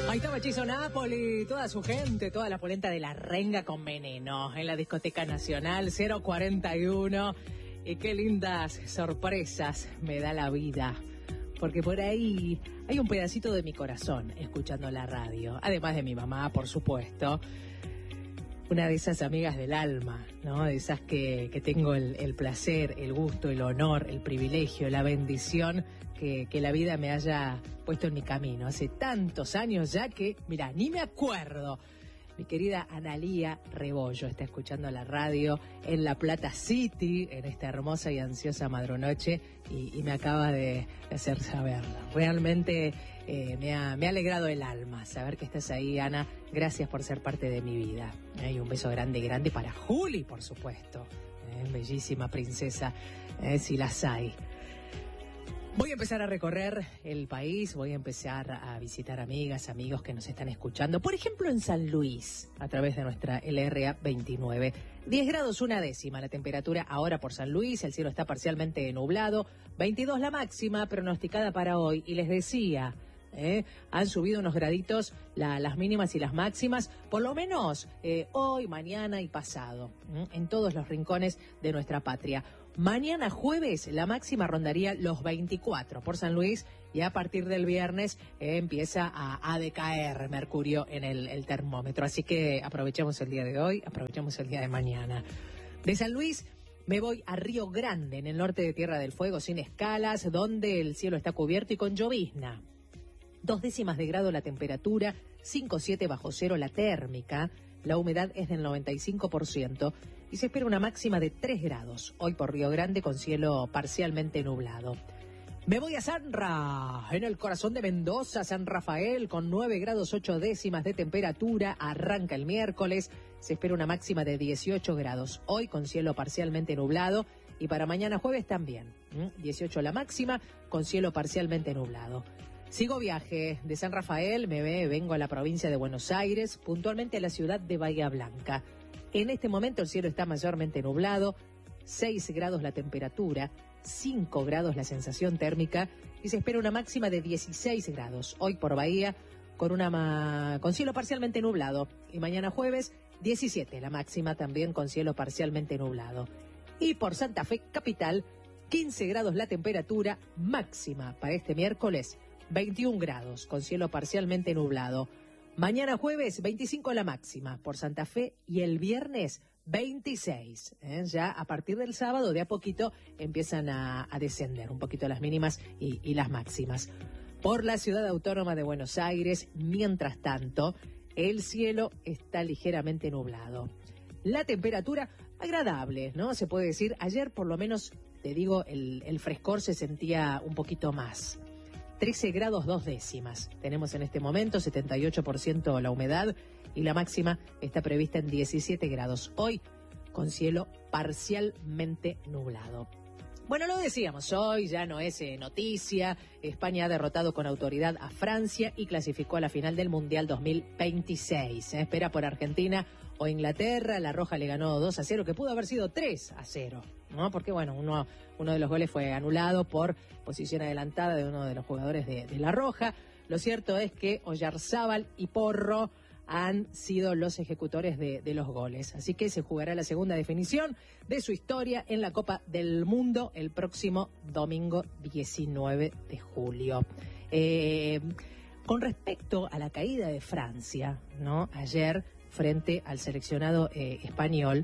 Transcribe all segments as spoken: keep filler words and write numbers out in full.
Ahí estaba Chizo Napoli, toda su gente, toda la polenta de la renga con veneno en la Discoteca Nacional cero cuarenta y uno. Y qué lindas sorpresas me da la vida, porque por ahí hay un pedacito de mi corazón escuchando la radio, además de mi mamá, por supuesto. Una de esas amigas del alma, ¿no? De esas que, que tengo el, el placer, el gusto, el honor, el privilegio, la bendición que, que la vida me haya puesto en mi camino. Hace tantos años ya que, mira, ni me acuerdo. Mi querida Analía Rebollo está escuchando la radio en La Plata City, en esta hermosa y ansiosa madrunoche, y, y me acaba de, de hacer saberlo. Realmente eh, me, ha, me ha alegrado el alma saber que estás ahí, Ana. Gracias por ser parte de mi vida. Eh, y un beso grande, grande para Juli, por supuesto. Eh, bellísima princesa, eh, si las hay. Voy a empezar a recorrer el país, voy a empezar a visitar amigas, amigos que nos están escuchando. Por ejemplo, en San Luis, a través de nuestra L R A veintinueve. diez grados una décima la temperatura ahora por San Luis, el cielo está parcialmente nublado. veintidós la máxima pronosticada para hoy. Y les decía, ¿eh? han subido unos graditos la, las mínimas y las máximas, por lo menos eh, hoy, mañana y pasado, ¿eh? en todos los rincones de nuestra patria. Mañana jueves la máxima rondaría los veinticuatro por San Luis y a partir del viernes eh, empieza a, a decaer mercurio en el, el termómetro. Así que aprovechemos el día de hoy, aprovechemos el día de mañana. De San Luis me voy a Río Grande, en el norte de Tierra del Fuego, sin escalas, donde el cielo está cubierto y con llovizna. Dos décimas de grado la temperatura, cinco coma siete bajo cero la térmica, la humedad es del noventa y cinco por ciento y se espera una máxima de tres grados, hoy por Río Grande con cielo parcialmente nublado. Me voy a Sanra, en el corazón de Mendoza, San Rafael, con nueve grados ocho décimas de temperatura, arranca el miércoles, se espera una máxima de dieciocho grados, hoy con cielo parcialmente nublado y para mañana jueves también, dieciocho la máxima con cielo parcialmente nublado. Sigo viaje de San Rafael, me ve, vengo a la provincia de Buenos Aires, puntualmente a la ciudad de Bahía Blanca. En este momento el cielo está mayormente nublado, seis grados la temperatura, cinco grados la sensación térmica y se espera una máxima de dieciséis grados. Hoy por Bahía con, una ma- con cielo parcialmente nublado y mañana jueves diecisiete la máxima también con cielo parcialmente nublado. Y por Santa Fe capital, quince grados la temperatura máxima para este miércoles. veintiún grados, con cielo parcialmente nublado. Mañana jueves, veinticinco la máxima por Santa Fe y el viernes, veintiséis. ¿eh? Ya a partir del sábado, de a poquito, empiezan a, a descender un poquito las mínimas y, y las máximas. Por la ciudad autónoma de Buenos Aires, mientras tanto, el cielo está ligeramente nublado. La temperatura agradable, ¿no? Se puede decir, ayer por lo menos, te digo, el, el frescor se sentía un poquito más. trece grados dos décimas. Tenemos en este momento setenta y ocho por ciento la humedad y la máxima está prevista en diecisiete grados. Hoy con cielo parcialmente nublado. Bueno, lo decíamos, hoy ya no es eh, noticia. España ha derrotado con autoridad a Francia y clasificó a la final del Mundial dos mil veintiséis. Se espera por Argentina o Inglaterra. La Roja le ganó dos a cero, que pudo haber sido tres a cero, ¿no? Porque, bueno, uno, uno de los goles fue anulado por posición adelantada de uno de los jugadores de, de La Roja. Lo cierto es que Oyarzábal y Porro han sido los ejecutores de, de los goles. Así que se jugará la segunda definición de su historia en la Copa del Mundo el próximo domingo diecinueve de julio. Eh, con respecto a la caída de Francia, ¿no? Ayer, frente al seleccionado eh, español,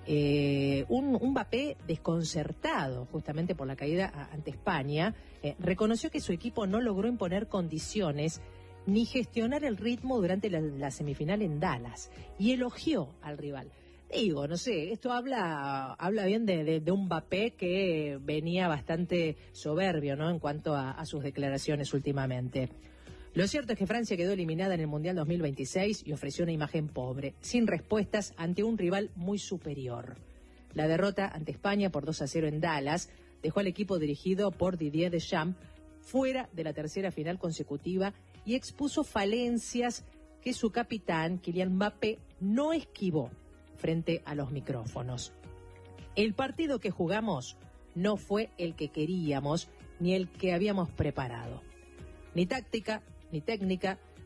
eh, un, un Mbappé desconcertado justamente por la caída a, ante España, eh, reconoció que su equipo no logró imponer condiciones ni gestionar el ritmo durante la, la semifinal en Dallas, y elogió al rival. Digo, no sé, esto habla habla bien de, de, de un Mbappé que venía bastante soberbio, ¿no? En cuanto a, a sus declaraciones últimamente. Lo cierto es que Francia quedó eliminada en el Mundial dos mil veintiséis y ofreció una imagen pobre, sin respuestas ante un rival muy superior. La derrota ante España por dos a cero en Dallas dejó al equipo dirigido por Didier Deschamps fuera de la tercera final consecutiva y expuso falencias que su capitán, Kylian Mbappé, no esquivó frente a los micrófonos. El partido que jugamos no fue el que queríamos ni el que habíamos preparado. Ni táctica, ni técnica,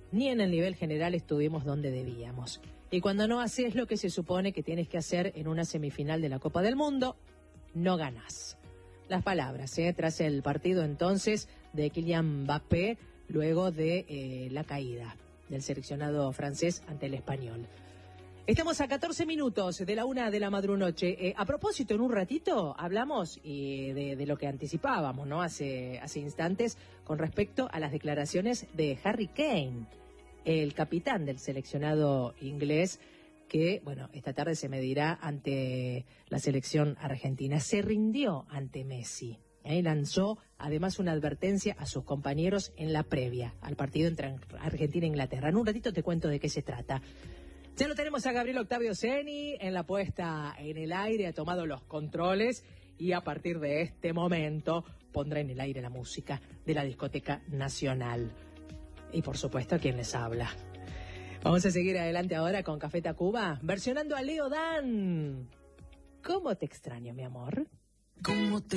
ni en el nivel general estuvimos donde debíamos. Y cuando no haces lo que se supone que tienes que hacer en una semifinal de la Copa del Mundo, no ganás. Las palabras, ¿eh? Tras el partido entonces de Kylian Mbappé, luego de eh, la caída del seleccionado francés ante el español. Estamos a catorce minutos de la una de la madrunoche. Eh, a propósito, en un ratito hablamos eh, de, de lo que anticipábamos, ¿no? Hace, hace instantes con respecto a las declaraciones de Harry Kane, el capitán del seleccionado inglés, que, bueno, esta tarde se medirá ante la selección argentina. Se rindió ante Messi. ¿eh? Lanzó además una advertencia a sus compañeros en la previa al partido entre Argentina e Inglaterra. En un ratito te cuento de qué se trata. Ya lo tenemos a Gabriel Octavio Ceni en la puesta en el aire, ha tomado los controles y a partir de este momento pondrá en el aire la música de la Discoteca Nacional. Y por supuesto, ¿quién les habla? Vamos a seguir adelante ahora con Café Tacuba, versionando a Leo Dan. ¿Cómo te extraño, mi amor? ¿Cómo te